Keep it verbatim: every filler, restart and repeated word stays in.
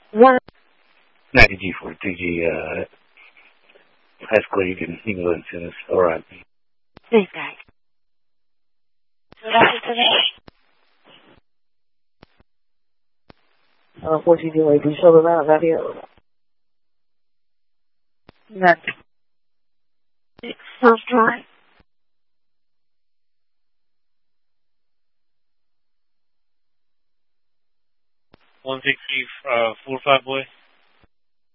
One. ninety G forty-two G, uh, high school, you can, you can go as soon as, alright. Thanks, guys. So that's it today. Uh, what you doing? Do you show around out here? Nothing. Sounds dry. one sixty, uh, four five boy.